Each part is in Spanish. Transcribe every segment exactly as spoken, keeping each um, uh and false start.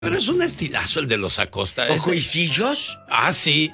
Pero es un estilazo el de los Acosta. ¿Con cuisillos? Ah, sí.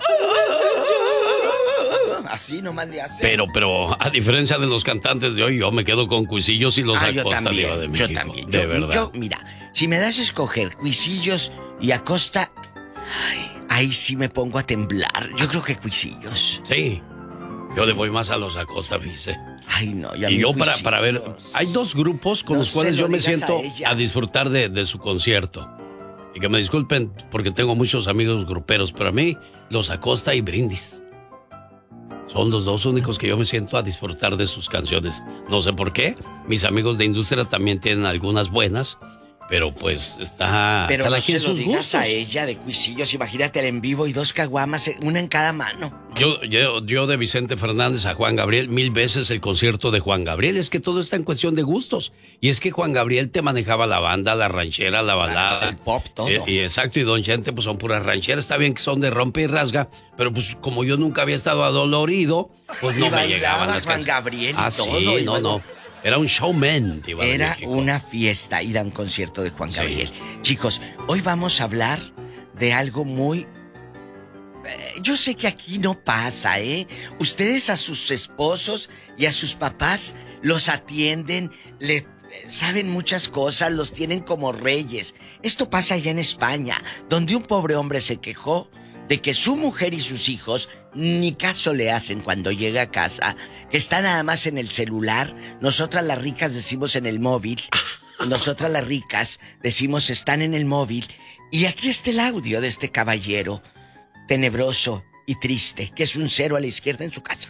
Así nomás le hace. Pero, pero, a diferencia de los cantantes de hoy, yo me quedo con Cuisillos y los ah, Acosta, yo también, Diva de México. Yo también. De yo, verdad. Yo, mira, si me das a escoger Cuisillos y Acosta, ay, ahí sí me pongo a temblar. Yo creo que Cuisillos. Sí. Yo sí. le voy más a los Acosta, fíjese. Ay, no, ya Y yo para, para ver, hay dos grupos con no los cuales yo me siento a, a disfrutar de, de su concierto. Y que me disculpen porque tengo muchos amigos gruperos, pero a mí los Acosta y Brindis son los dos únicos que yo me siento a disfrutar de sus canciones. No sé por qué. Mis amigos de industria también tienen algunas buenas, pero pues está pero cada no quien se lo sus digas gustos. A ella de Cuisillos, imagínate el en vivo y dos caguamas, una en cada mano. Yo, yo, yo de Vicente Fernández a Juan Gabriel, mil veces el concierto de Juan Gabriel. Es que todo está en cuestión de gustos. Y es que Juan Gabriel te manejaba la banda, la ranchera, la balada. El pop, todo. Eh, y exacto, y Don Chente pues son puras rancheras. Está bien que son de rompe y rasga, pero pues como yo nunca había estado adolorido, pues no y me llegaban las Juan canciones. Gabriel y ah, todo. Sí, y no, luego... no. Era un showman, Diva de Era México. una fiesta ir a un concierto de Juan sí. Gabriel. Chicos, hoy vamos a hablar de algo muy... Yo sé que aquí no pasa, ¿eh? Ustedes a sus esposos y a sus papás los atienden, le saben muchas cosas, los tienen como reyes. Esto pasa allá en España, donde un pobre hombre se quejó de que su mujer y sus hijos ni caso le hacen cuando llega a casa, que está nada más en el celular. Nosotras las ricas decimos en el móvil, nosotras las ricas decimos están en el móvil. Y aquí está el audio de este caballero tenebroso y triste, que es un cero a la izquierda en su casa.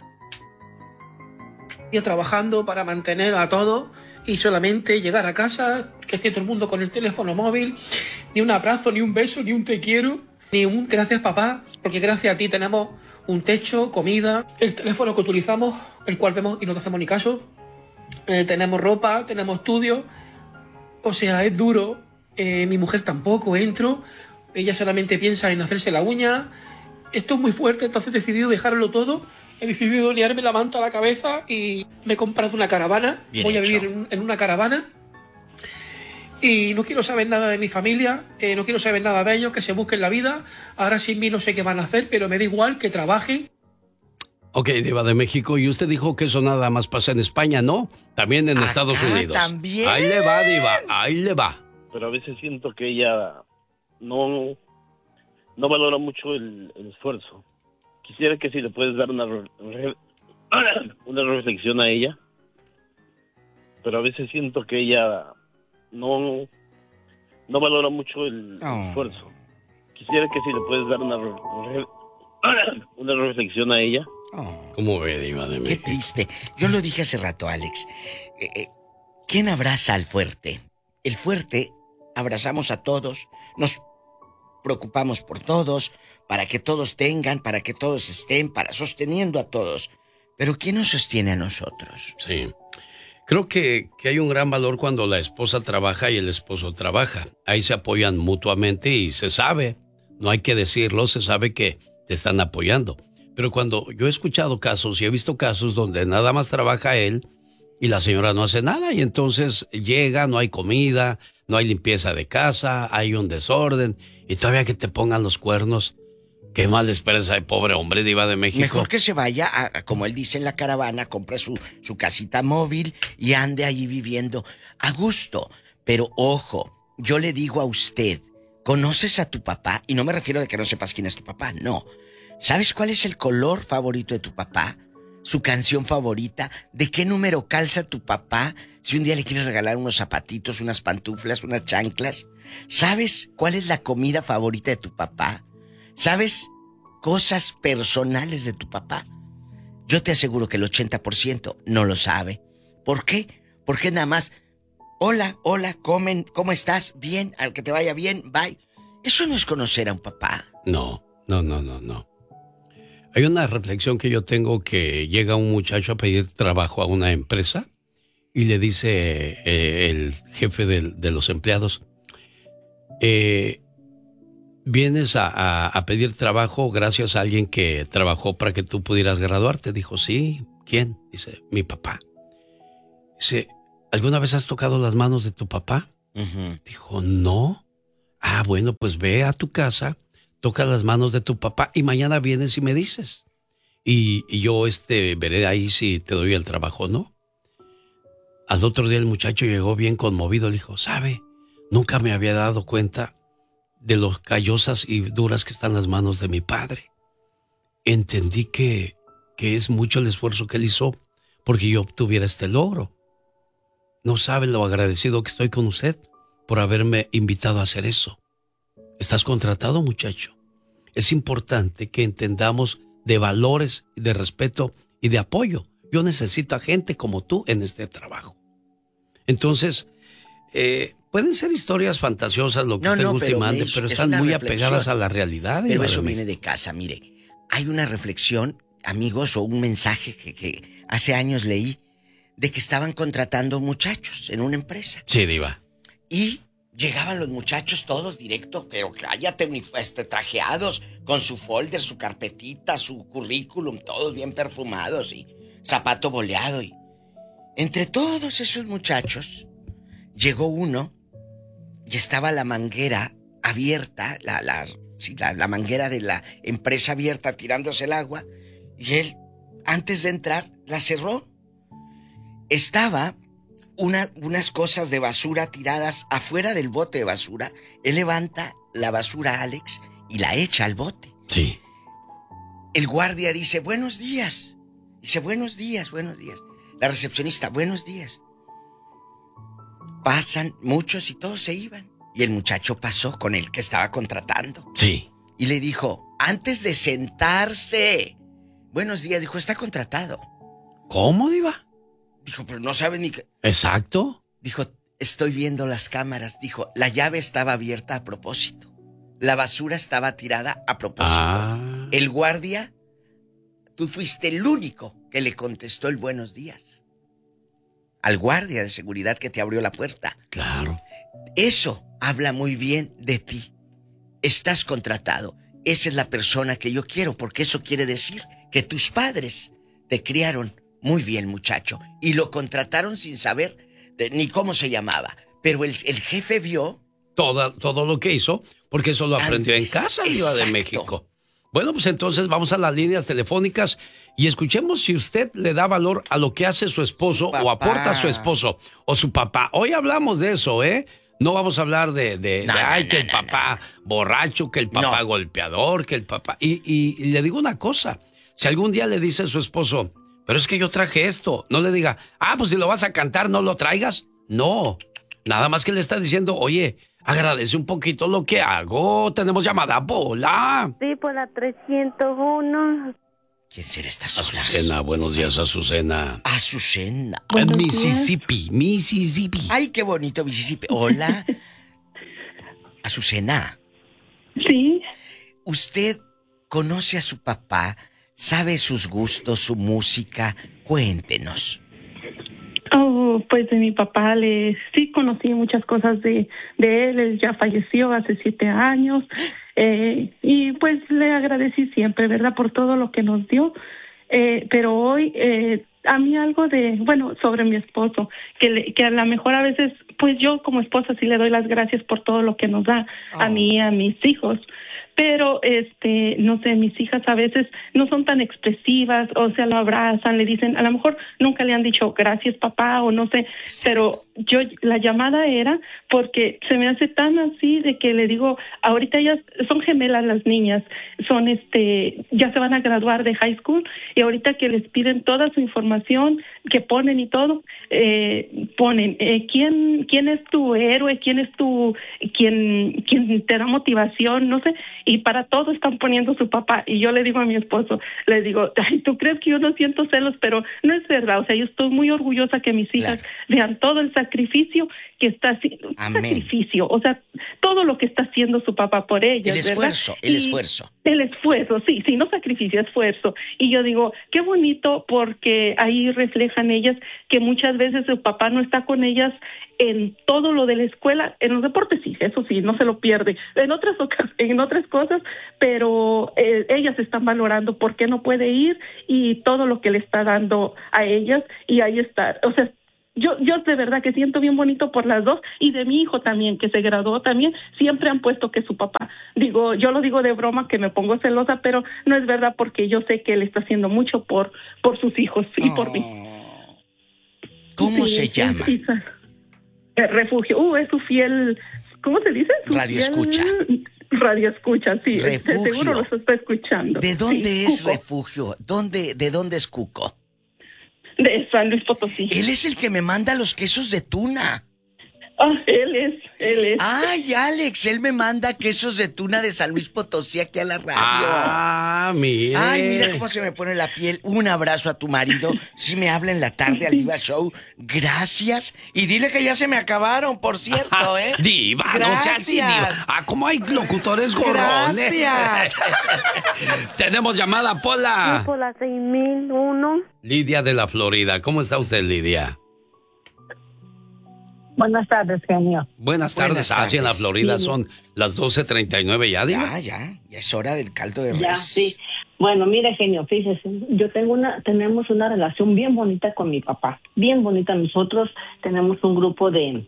Yo trabajando para mantener a todo y solamente llegar a casa, que esté todo el mundo con el teléfono móvil, ni un abrazo, ni un beso, ni un te quiero, ni un gracias papá, porque gracias a ti tenemos un techo, comida, el teléfono que utilizamos, el cual vemos y no te hacemos ni caso, eh, tenemos ropa, tenemos estudio, o sea, es duro, eh, mi mujer tampoco, entro, ella solamente piensa en hacerse la uña. Esto es muy fuerte, entonces he decidido dejarlo todo. He decidido liarme la manta a la cabeza y me he comprado una caravana. Bien Voy hecho. a vivir en, en una caravana. Y no quiero saber nada de mi familia, eh, no quiero saber nada de ellos, que se busquen la vida. Ahora sin mí no sé qué van a hacer, pero me da igual que trabajen. Ok, Diva de México, y usted dijo que eso nada más pasa en España, ¿no? También en Acá Estados Unidos. También. Ahí le va, Diva, ahí le va. Pero a veces siento que ella no, no valora mucho el, el esfuerzo. Quisiera que si le puedes dar una, re, una reflexión a ella, pero a veces siento que ella no, no valora mucho el, Oh. el esfuerzo. Quisiera que si le puedes dar una, re, una reflexión a ella. Oh. ¿Cómo ve, Diva de Qué México? triste. Yo lo dije hace rato, Alex. Eh, eh, ¿Quién abraza al fuerte? El fuerte, abrazamos a todos, nos preocupamos por todos, para que todos tengan, para que todos estén, para sosteniendo a todos. Pero ¿quién nos sostiene a nosotros? Sí. Creo que, que hay un gran valor cuando la esposa trabaja y el esposo trabaja. Ahí se apoyan mutuamente y se sabe, no hay que decirlo, se sabe que te están apoyando. Pero cuando yo he escuchado casos y he visto casos donde nada más trabaja él y la señora no hace nada y entonces llega, no hay comida, no hay limpieza de casa, hay un desorden y todavía que te pongan los cuernos. Qué mal esperanza de pobre hombre, Diva de México. Mejor que se vaya, a, a, como él dice en la caravana, compre su, su casita móvil y ande allí viviendo a gusto. Pero ojo, yo le digo a usted, ¿conoces a tu papá? Y no me refiero de que no sepas quién es tu papá, no. ¿Sabes cuál es el color favorito de tu papá? ¿Su canción favorita? ¿De qué número calza tu papá? Si un día le quieres regalar unos zapatitos, unas pantuflas, unas chanclas. ¿Sabes cuál es la comida favorita de tu papá? ¿Sabes cosas personales de tu papá? Yo te aseguro que el ochenta por ciento no lo sabe. ¿Por qué? Porque nada más, hola, hola, comen, ¿cómo estás? Bien, al que te vaya bien, bye. Eso no es conocer a un papá. No, no, no, no, no. Hay una reflexión que yo tengo que llega un muchacho a pedir trabajo a una empresa y le dice eh, el jefe de, de los empleados, eh, vienes a, a, a pedir trabajo gracias a alguien que trabajó para que tú pudieras graduarte. Dijo, sí. ¿Quién? Dice, mi papá. Dice, ¿alguna vez has tocado las manos de tu papá? Uh-huh. Dijo, no. Ah, bueno, pues ve a tu casa, toca las manos de tu papá y mañana vienes y me dices. Y, y yo este, veré ahí si te doy el trabajo o no. Al otro día el muchacho llegó bien conmovido. Le dijo, ¿sabe? Nunca me había dado cuenta de lo callosas y duras que están las manos de mi padre. Entendí que, que es mucho el esfuerzo que él hizo porque yo obtuviera este logro. No sabe lo agradecido que estoy con usted por haberme invitado a hacer eso. Estás contratado, muchacho. Es importante que entendamos de valores, de respeto y de apoyo. Yo necesito a gente como tú en este trabajo. Entonces, eh, pueden ser historias fantasiosas, lo que no, usted no, guste pero y mande, es, pero es están muy reflexión. apegadas a la realidad. Pero eso viene de casa, mire. Hay una reflexión, amigos, o un mensaje que, que hace años leí, de que estaban contratando muchachos en una empresa. Sí, diva. Y llegaban los muchachos todos directo, pero cállate, este, trajeados, con su folder, su carpetita, su currículum, todos bien perfumados y zapato boleado. Y entre todos esos muchachos, llegó uno y estaba la manguera abierta, la, la, sí, la, la manguera de la empresa abierta tirándose el agua, y él, antes de entrar, la cerró. Estaba una, unas cosas de basura tiradas afuera del bote de basura. Él levanta la basura, Alex, y la echa al bote. Sí. El guardia dice, buenos días. Dice, buenos días, buenos días. La recepcionista, buenos días. Pasan muchos y todos se iban. Y el muchacho pasó con el que estaba contratando. Sí. Y le dijo, antes de sentarse, buenos días, dijo, está contratado. ¿Cómo, diva? Dijo, pero no saben ni qué. Exacto. Dijo, estoy viendo las cámaras. Dijo, la llave estaba abierta a propósito. La basura estaba tirada a propósito. Ah. El guardia, tú fuiste el único que le contestó el buenos días. Al guardia de seguridad que te abrió la puerta. Claro. Eso habla muy bien de ti. Estás contratado. Esa es la persona que yo quiero, porque eso quiere decir que tus padres te criaron muy bien, muchacho, y lo contrataron sin saber de, ni cómo se llamaba. Pero el, el jefe vio... Todo, todo lo que hizo, porque eso lo aprendió Antes, en casa, Diva de México. Bueno, pues entonces vamos a las líneas telefónicas y escuchemos si usted le da valor a lo que hace su esposo o aporta a su esposo o su papá. Hoy hablamos de eso, ¿eh? No vamos a hablar de, de, no, de ay, no, que no, el no, papá no. borracho, que el papá no. golpeador, que el papá... Y, y, y le digo una cosa, si algún día le dice a su esposo, pero es que yo traje esto, no le diga, ah, pues si lo vas a cantar, no lo traigas. No, nada más que le está diciendo, oye, agradece un poquito lo que hago. Tenemos llamada, Pola. Sí, por la trescientos uno. ¿Quién será estas horas? Azucena, buenos días, Azucena. Azucena. En Mississippi, Mississippi. Ay, qué bonito Mississippi. Hola. Azucena. Sí. ¿Usted conoce a su papá? ¿Sabe sus gustos, su música? Cuéntenos. Oh, pues de mi papá le sí conocí muchas cosas de, de él. Él ya falleció hace siete años. Eh, y pues le agradecí siempre, ¿verdad? Por todo lo que nos dio. Eh, pero hoy, eh, a mí algo de, bueno, sobre mi esposo, que, le, que a lo mejor a veces, pues yo como esposa sí le doy las gracias por todo lo que nos da oh. a mí y a mis hijos. Pero, este, no sé, mis hijas a veces no son tan expresivas, o sea, lo abrazan, le dicen, a lo mejor nunca le han dicho gracias papá o no sé, pero yo, la llamada era porque se me hace tan así de que le digo, ahorita ellas son gemelas las niñas, son este, ya se van a graduar de high school y ahorita que les piden toda su información que ponen y todo, eh, ponen, eh, ¿quién, quién es tu héroe? ¿Quién es tu, quién, quién te da motivación? No sé. Y para todo están poniendo su papá. Y yo le digo a mi esposo, le digo, ay, tú crees que yo no siento celos, pero no es verdad. O sea, yo estoy muy orgullosa que mis hijas claro. vean todo el sacrificio que está haciendo. Sacrificio, o sea, todo lo que está haciendo su papá por ellas. El esfuerzo, ¿verdad? el y esfuerzo. El esfuerzo, sí, sí, no sacrificio, esfuerzo. Y yo digo, qué bonito porque ahí reflejan ellas que muchas veces su papá no está con ellas en todo lo de la escuela, en los deportes sí, eso sí, no se lo pierde, en otras en otras cosas, pero eh, ellas están valorando por qué no puede ir y todo lo que le está dando a ellas y ahí está, o sea, yo, yo de verdad que siento bien bonito por las dos, y de mi hijo también, que se graduó también, siempre han puesto que su papá, digo, yo lo digo de broma, que me pongo celosa, pero no es verdad, porque yo sé que él está haciendo mucho por, por sus hijos y oh. por mí. ¿Cómo sí, se llama? Sí, sí. El refugio, uh, es su fiel, ¿cómo se dice? Su radio fiel... escucha. Radio escucha, sí, refugio. Seguro los está escuchando. ¿De dónde sí, es Cuco. Refugio? ¿Dónde, ¿De dónde es Cuco? De San Luis Potosí. Él es el que me manda los quesos de tuna. Ah, él es, él es. Ay, Alex, él me manda quesos de tuna de San Luis Potosí aquí a la radio. Ah, mira. Ay, mira cómo se me pone la piel. Un abrazo a tu marido. Si me habla en la tarde al Diva Show. Gracias. Y dile que ya se me acabaron, por cierto, ¿eh? Diva, no seas así, Diva. Ah, ¿cómo hay locutores gorrones? Gracias. Tenemos llamada, Pola. Sí, Pola seis mil uno. Lidia de la Florida. ¿Cómo está usted, Lidia? Buenas tardes, genio. Buenas tardes. Buenas tardes. Así en la Florida sí. Son las doce treinta y nueve ya, Diva. Ya, ya. Ya es hora del caldo de res. Ya, sí. Bueno, mire, genio, fíjese, yo tengo una, tenemos una relación bien bonita con mi papá. Bien bonita. Nosotros tenemos un grupo de,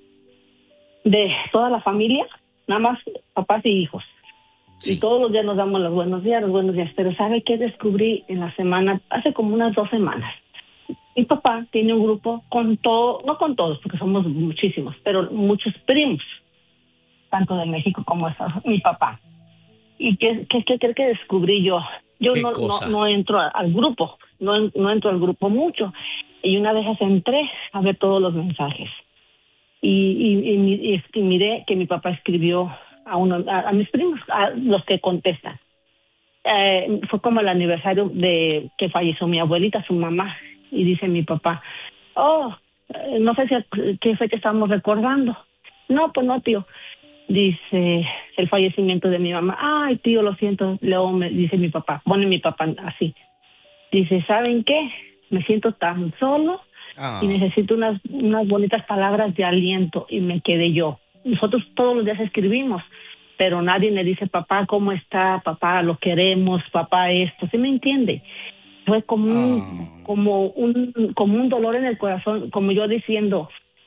de toda la familia, nada más papás y hijos. Sí. Y todos los días nos damos los buenos días, los buenos días. Pero ¿sabe qué descubrí en la semana? Hace como unas dos semanas. Mi papá tiene un grupo con todo, no con todos, porque somos muchísimos, pero muchos primos, tanto de México como de Estados Unidos, mi papá. ¿Y qué, qué, qué cree que descubrí yo? Yo no, no, no entro al grupo, no, no entro al grupo mucho. Y una vez entré a ver todos los mensajes. Y, y, y, y miré que mi papá escribió a, uno, a, a mis primos, a los que contestan. Eh, fue como el aniversario de que falleció mi abuelita, su mamá. Y dice mi papá, oh, no sé si qué fecha estamos recordando. No, pues no, tío. Dice, el fallecimiento de mi mamá. Ay, tío, lo siento. Luego me dice mi papá, pone mi papá así. Dice, ¿saben qué? Me siento tan solo oh. y necesito unas, unas bonitas palabras de aliento. Y me quedé yo. Nosotros todos los días escribimos, pero nadie me dice, papá, ¿cómo está? Papá, lo queremos, papá, esto. ¿Sí me entiende? Fue como un, oh. como un como un dolor en el corazón, como yo diciendo,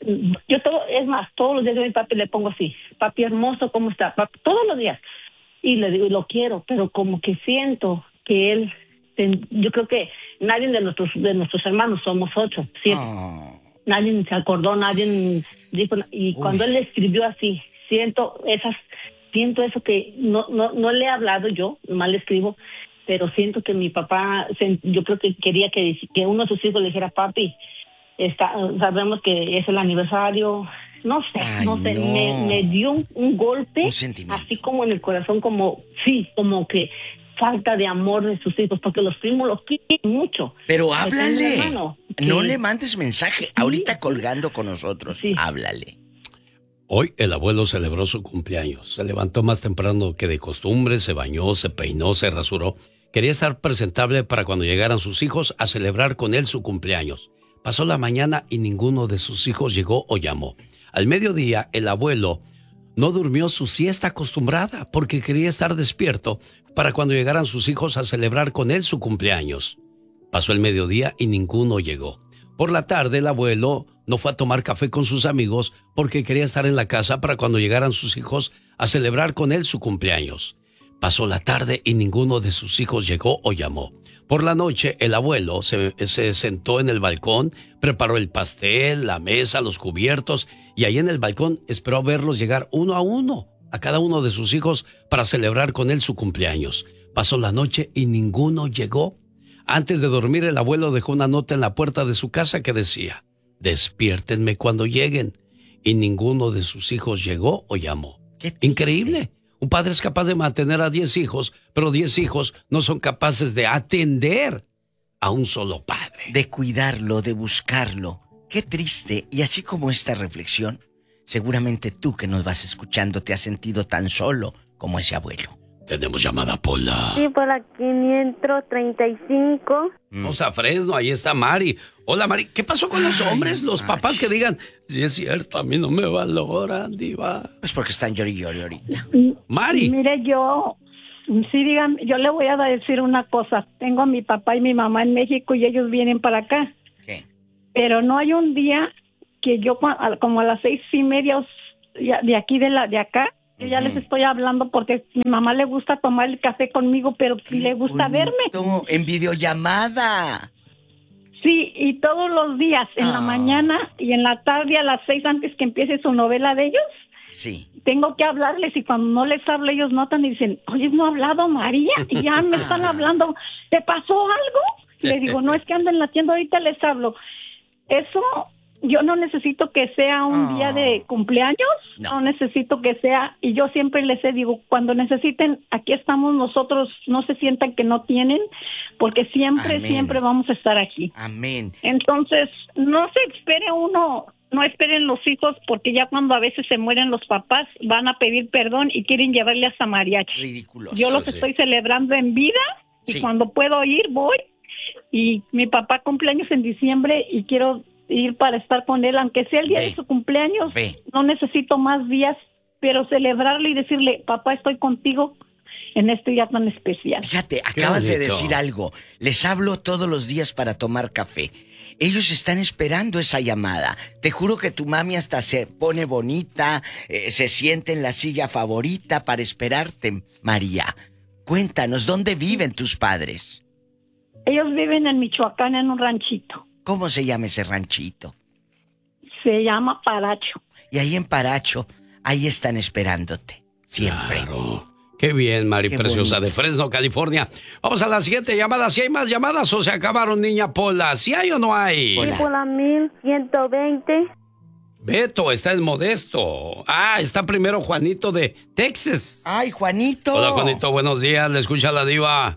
yo todo, es más, todos los días yo a mi papi le pongo así, papi hermoso, ¿cómo está? Papi, todos los días. Y le digo, lo quiero, pero como que siento que él, yo creo que nadie de nuestros de nuestros hermanos, somos ocho, siete. Oh. Nadie se acordó, nadie dijo, y Uy. Cuando él le escribió así, siento esas, siento eso que no, no, no le he hablado yo, nomás le escribo, pero siento que mi papá, yo creo que quería que, que uno de sus hijos le dijera, papi, está, sabemos que es el aniversario, no sé, Ay, no sé, no. Me, me dio un, un golpe, un así como en el corazón, como, sí, como que falta de amor de sus hijos, porque los primos los quieren mucho. Pero háblale, hermano, que, no le mandes mensaje, ¿sí? Ahorita colgando con nosotros, sí. Háblale. Hoy el abuelo celebró su cumpleaños. Se levantó más temprano que de costumbre, se bañó, se peinó, se rasuró. Quería estar presentable para cuando llegaran sus hijos a celebrar con él su cumpleaños. Pasó la mañana y ninguno de sus hijos llegó o llamó. Al mediodía, el abuelo no durmió su siesta acostumbrada porque quería estar despierto para cuando llegaran sus hijos a celebrar con él su cumpleaños. Pasó el mediodía y ninguno llegó. Por la tarde, el abuelo no fue a tomar café con sus amigos porque quería estar en la casa para cuando llegaran sus hijos a celebrar con él su cumpleaños. Pasó la tarde y ninguno de sus hijos llegó o llamó. Por la noche, el abuelo se, se sentó en el balcón, preparó el pastel, la mesa, los cubiertos, y ahí en el balcón esperó verlos llegar uno a uno, a cada uno de sus hijos, para celebrar con él su cumpleaños. Pasó la noche y ninguno llegó. Antes de dormir, el abuelo dejó una nota en la puerta de su casa que decía, despiértenme cuando lleguen. Y ninguno de sus hijos llegó o llamó. Increíble. Un padre es capaz de mantener a diez hijos, pero diez hijos no son capaces de atender a un solo padre. De cuidarlo, de buscarlo. Qué triste. Y así como esta reflexión, seguramente tú que nos vas escuchando te has sentido tan solo como ese abuelo. Tenemos llamada, Pola. Sí, Pola quinientos treinta y cinco. Vamos a Fresno, ahí está Mari. Hola, Mari. ¿Qué pasó con los hombres? Los papás que digan, si es cierto, a mí no me valoran, diva. Pues porque están llori llori ahorita. Mari. Mire, yo, sí, digan, yo le voy a decir una cosa. Tengo a mi papá y mi mamá en México y ellos vienen para acá. ¿Qué? Pero no hay un día que yo cua- a- como a las seis y media os- ya- de aquí de la de acá, yo ya les estoy hablando porque mi mamá le gusta tomar el café conmigo, pero le gusta verme. bonito, en videollamada. Sí, y todos los días, en la Ah. mañana y en la tarde a las seis antes que empiece su novela de ellos, Sí. tengo que hablarles y cuando no les hablo ellos notan y dicen, oye, no ha hablado María y ya me están hablando, ¿te pasó algo? Y les digo, no, es que ando en la tienda, ahorita les hablo. Eso, yo no necesito que sea un Ah. día de cumpleaños, No. no. necesito que sea, y yo siempre les he digo, cuando necesiten, aquí estamos nosotros, no se sientan que no tienen, porque siempre, Amén. siempre vamos a estar aquí. Amén. Entonces, no se espere uno, no esperen los hijos, porque ya cuando a veces se mueren los papás, van a pedir perdón y quieren llevarle hasta mariachi. Ridículos. Yo los sí. estoy celebrando en vida y Sí. cuando puedo ir, voy. Y mi papá cumpleaños en diciembre y quiero ir para estar con él, aunque sea el día Ve. de su cumpleaños. Ve. No necesito más días, pero celebrarlo y decirle, papá, estoy contigo en este día tan especial. Fíjate, acabas de bonito. decir algo. Les hablo todos los días para tomar café. Ellos están esperando esa llamada. Te juro que tu mami hasta se pone bonita, eh, se siente en la silla favorita para esperarte, María. Cuéntanos, ¿dónde viven tus padres? Ellos viven en Michoacán en un ranchito. ¿Cómo se llama ese ranchito? Se llama Paracho. Y ahí en Paracho, ahí están esperándote. Siempre. Claro. Qué bien, Mari Qué Preciosa bonito. de Fresno, California. Vamos a la siguiente llamada. ¿Si hay más llamadas o se acabaron, niña Pola? ¿Si hay o no hay? Hola. Por la mil ciento veinte. Beto está en Modesto. Ah, está primero Juanito de Texas. ¡Ay, Juanito! Hola, Juanito, buenos días. Le escucha la diva.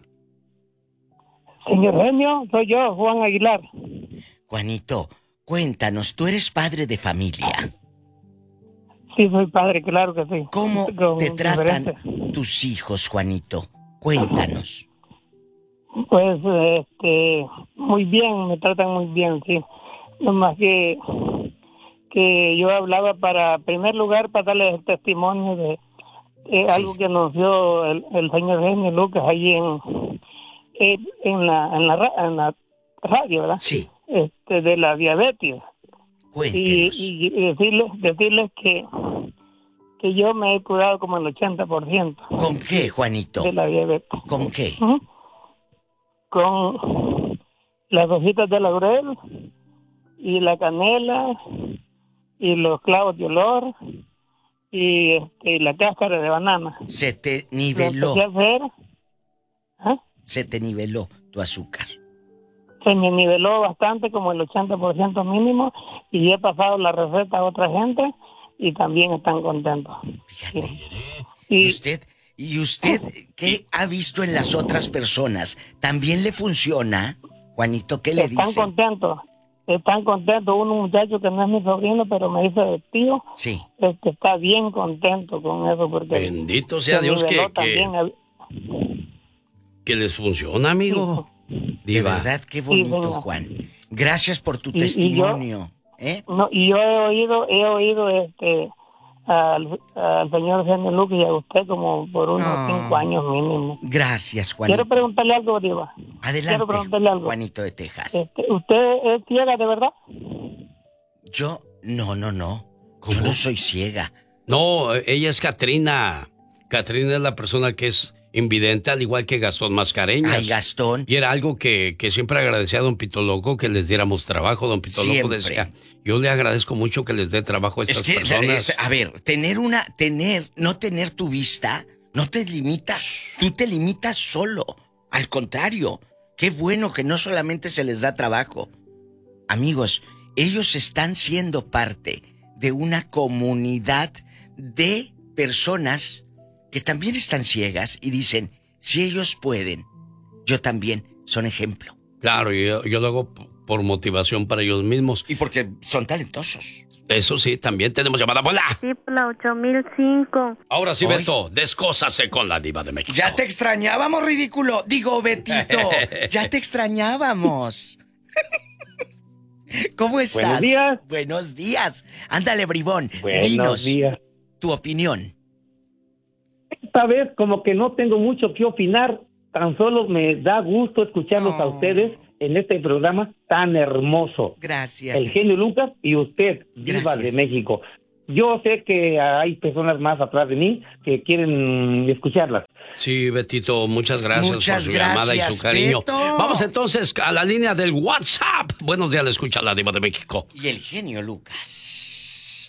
Señor genio, soy yo, Juan Aguilar. Juanito, cuéntanos, tú eres padre de familia. Sí, soy padre, claro que sí. ¿Cómo Con te tratan diferentes. tus hijos, Juanito? Cuéntanos. Pues, este, muy bien, me tratan muy bien, sí. Nomás que, que yo hablaba para, en primer lugar, para darles el testimonio de eh, algo que anunció el, el señor genio Lucas allí en, en, en, la, en, la, ra- en la radio, ¿verdad? Sí, Este, de la diabetes. Y, cuéntenos. y decirles, decirles que, que yo me he cuidado como el ochenta por ciento ¿Con qué, Juanito? de la diabetes. ¿Con qué? Ujú. Con las hojitas de laurel y la canela y los clavos de olor y, este, y la cáscara de banana. Se te Lo niveló, empecé a hacer, ¿ah? se te niveló tu azúcar. Se me niveló bastante, como el ochenta por ciento mínimo, y he pasado la receta a otra gente y también están contentos. Fíjate. Sí. ¿Y Y usted, y usted qué ha visto en las otras personas? ¿También le funciona? Juanito, ¿qué le están dice? contentos, están contentos. Un muchacho que no es mi sobrino, pero me dice de tío, Sí. este, está bien contento con eso, porque Bendito sea se Dios niveló que, también que, el- que les funciona, amigo. De Diva. verdad, qué bonito, señor. Juan. Gracias por tu Y- y yo- testimonio. ¿eh? No, y yo he oído, he oído este al, al señor genio Lucas y a usted como por unos No. cinco años mínimo. Gracias, Juanito. Quiero preguntarle algo, Diva. Adelante, quiero preguntarle algo. Juanito de Texas. Este, ¿Usted es ciega de verdad? Yo, no, no, no. Yo ¿Cómo? no soy ciega. No, ella es Catrina. Catrina es la persona que es invidente, al igual que Gastón Mascareñas. Ay, Gastón. Y era algo que, que siempre agradecía a don Pito Loco, que les diéramos trabajo. Don Pito Loco Siempre. decía, yo le agradezco mucho que les dé trabajo a Es estas que, personas. es- a ver, tener una, tener, no tener tu vista, no te limita. Tú te limitas solo. Al contrario, qué bueno que no solamente se les da trabajo. Amigos, ellos están siendo parte de una comunidad de personas que también están ciegas y dicen, si ellos pueden, yo también. Son ejemplo. Claro, yo, yo lo hago p- por motivación para ellos mismos. Y porque son talentosos. Eso sí, también tenemos llamada. ¡Hola! Sí, por la ocho mil cinco. Ahora sí, Ay. Beto, descósase con la diva de México. Ya te extrañábamos, ridículo. Digo, Betito, ya te extrañábamos. ¿Cómo estás? Buenos días. Buenos días. Ándale, bribón. Buenos Dinos días. tu opinión. Esta vez como que no tengo mucho que opinar, tan solo me da gusto escucharlos Oh. a ustedes en este programa tan hermoso. Gracias. El genio Lucas y usted, Diva de México. Yo sé que hay personas más atrás de mí que quieren escucharlas. Sí, Betito, muchas gracias muchas por su gracias, llamada y su cariño. Beto. Vamos entonces a la línea del WhatsApp. Buenos días, le escucha la Diva de México. Y el genio Lucas.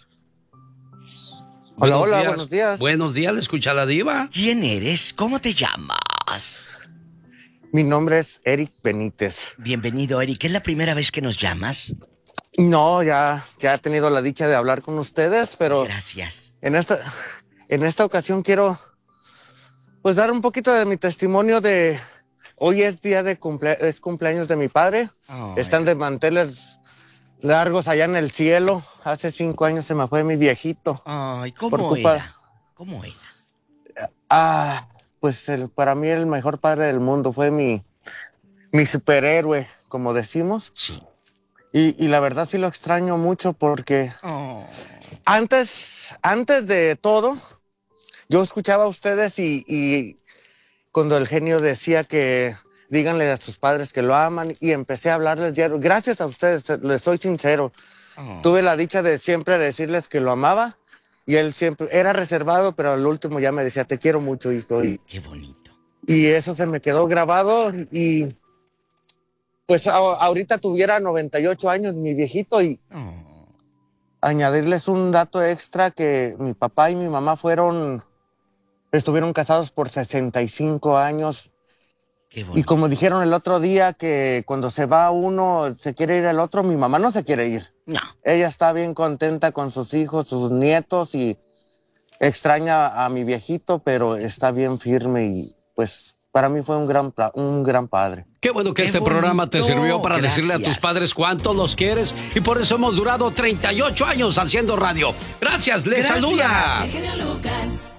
Hola, Buenos hola, días. buenos días. Buenos días, le escucha la Diva. ¿Quién eres? ¿Cómo te llamas? Mi nombre es Eric Benítez. Bienvenido, Eric. ¿Es la primera vez que nos llamas? No, ya, ya he tenido la dicha de hablar con ustedes, pero... Gracias. En esta, en esta ocasión quiero, pues, dar un poquito de mi testimonio de... Hoy es día de cumple, es cumpleaños de mi padre. Oh, Están de manteles largos allá en el cielo. Hace cinco años se me fue mi viejito. Ay, ¿cómo Por culpa- era? ¿Cómo era? Ah, pues el, para mí el mejor padre del mundo. Fue mi, mi superhéroe, como decimos. Sí. Y, y la verdad sí lo extraño mucho porque Oh. antes, antes de todo, yo escuchaba a ustedes y, y cuando el genio decía que díganle a sus padres que lo aman y empecé a hablarles diario. Gracias a ustedes, les soy sincero. Oh. Tuve la dicha de siempre decirles que lo amaba y él siempre era reservado, pero al último ya me decía, te quiero mucho, hijo. Y, Qué bonito. y eso se me quedó grabado y pues a- ahorita tuviera noventa y ocho años mi viejito y Oh. añadirles un dato extra que mi papá y mi mamá fueron, estuvieron casados por sesenta y cinco años. Qué bonito. Y como dijeron el otro día que cuando se va uno se quiere ir el otro, mi mamá no se quiere ir. No. Ella está bien contenta con sus hijos, sus nietos y extraña a mi viejito, pero está bien firme y pues para mí fue un gran, pla- un gran padre. Qué bueno que Qué este programa te bonito. sirvió para decirle a tus Gracias. padres cuánto los quieres y por eso hemos durado treinta y ocho años haciendo radio. Gracias, les Gracias. saluda. El genio Lucas.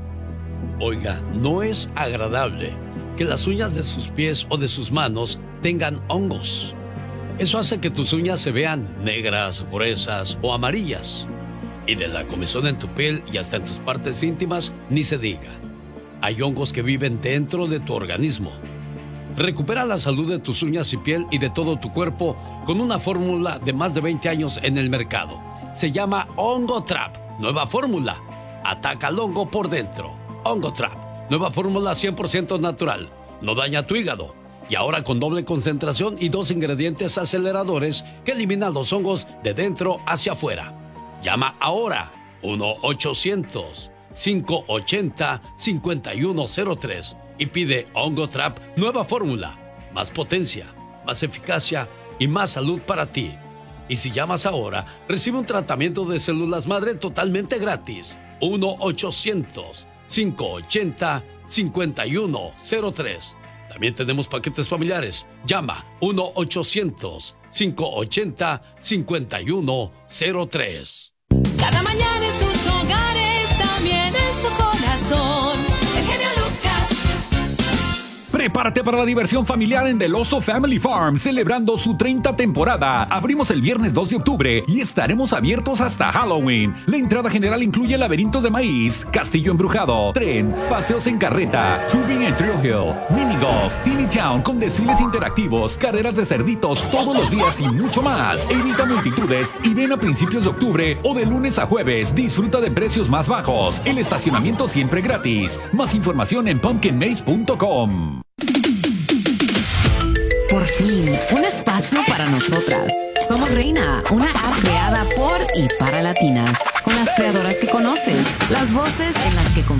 Oiga, no es agradable que las uñas de sus pies o de sus manos tengan hongos. Eso hace que tus uñas se vean negras, gruesas o amarillas. Y de la comezón en tu piel y hasta en tus partes íntimas, ni se diga. Hay hongos que viven dentro de tu organismo. Recupera la salud de tus uñas y piel y de todo tu cuerpo con una fórmula de más de veinte años en el mercado. Se llama Hongo Trap. Nueva fórmula. Ataca al hongo por dentro. Hongo Trap. Nueva fórmula cien por ciento natural. No daña tu hígado. Y ahora con doble concentración y dos ingredientes aceleradores que eliminan los hongos de dentro hacia afuera. Llama ahora uno ochocientos, cinco ochenta, cincuenta y uno cero tres y pide Hongo Trap nueva fórmula. Más potencia, más eficacia y más salud para ti. Y si llamas ahora, recibe un tratamiento de células madre totalmente gratis. uno ochocientos, cinco ochenta, cincuenta y uno cero tres. También tenemos paquetes familiares. Llama uno ochocientos, cinco ochenta, cincuenta y uno cero tres. Cada mañana en sus hogares, también en su corazón. El genio Lucas. Prepárate para la diversión familiar en Del Oso Family Farm, celebrando su treinta temporada. Abrimos el viernes dos de octubre y estaremos abiertos hasta Halloween. La entrada general incluye laberintos de maíz, castillo embrujado, tren, paseos en carreta, tubing en Thrill Hill, mini golf, Teeny Town con desfiles interactivos, carreras de cerditos todos los días y mucho más. Evita multitudes y ven a principios de octubre o de lunes a jueves. Disfruta de precios más bajos. El estacionamiento siempre gratis. Más información en pumpkin maze punto com. Por fin, un espacio para nosotras. Somos Reina, una app creada por y para latinas, con las creadoras que conoces, las voces en las que confías.